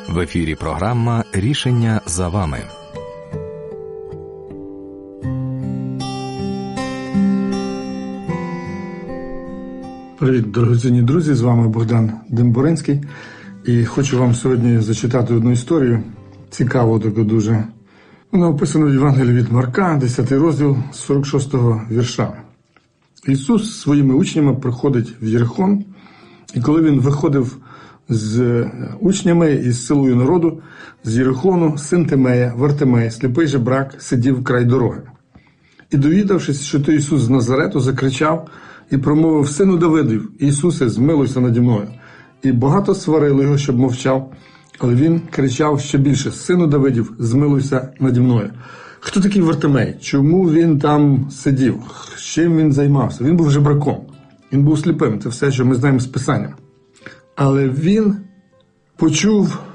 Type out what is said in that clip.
В ефірі програма «Рішення за вами». Привіт, дорогоцінні друзі, з вами Богдан Дембуринський. І хочу вам сьогодні зачитати одну історію, цікаву таку дуже. Вона описана в Євангелії від Марка, 10 розділ, 46-го вірша. Ісус зі своїми учнями приходить в Єрихон, і коли він виходив з учнями і з силою народу, з Єрихону син Тимея, Вартимей, сліпий жебрак, сидів край дороги. І довідавшись, що то Ісус з Назарету, закричав і промовив: «Сину Давидів, Ісусе, змилуйся наді мною». І багато сварили його, щоб мовчав, але він кричав ще більше: «Сину Давидів, змилуйся наді мною». Хто такий Вартимей? Чому він там сидів? Чим він займався? Він був жебраком, він був сліпим, це все, що ми знаємо з Писання. Але він почув